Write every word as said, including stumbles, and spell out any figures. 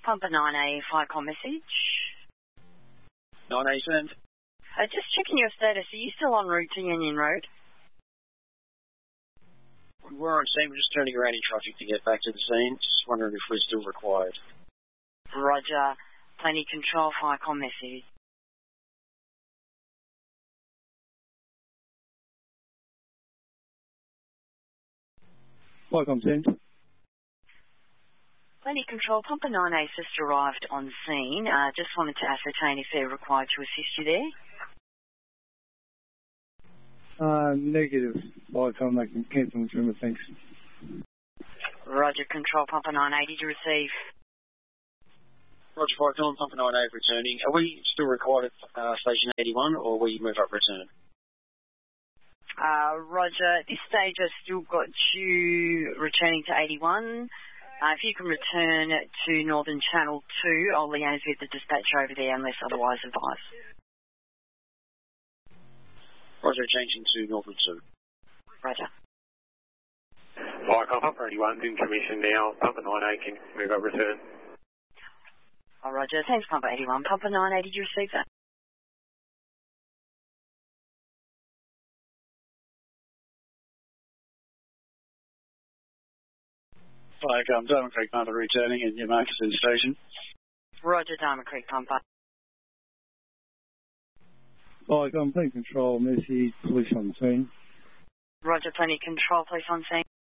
Pumper nine A, Flycom message. nine A sent. Uh, just checking your status. Are you still en route to Union Road? We're on scene. We're just turning around in traffic to get back to the scene. Just wondering if we're still required. Roger. Plenty control, Flycom message. Flycom sent. Plenty control, Pumper nine A's just arrived on scene. Uh, just wanted to ascertain if they're required to assist you there. Uh, negative. Flycom, they can cancel the trimmer, thanks. Roger, control, Pumper nine A, did you receive? Roger, Flycom, Pumper nine A returning. Are we still required at uh, station eighty-one, or will you move up return? Uh, Roger, at this stage I've still got you returning to eighty-one. Uh, if you can return to Northern Channel two, I'll liaise with the dispatcher over there unless otherwise advised. Roger, changing to Northern two. Roger. Flycom, Pumper eighty-one's in commission now. Pumper nine A can move up return. Oh, Roger. Thanks, Pumper eighty-one. Pumper nine A, did you receive that? Flycom, Diamond Creek Pumper returning and your Marcuston station. Roger, Diamond Creek Pumper. Flycom, plenty control, message, police on scene. Roger, plenty control, police on scene.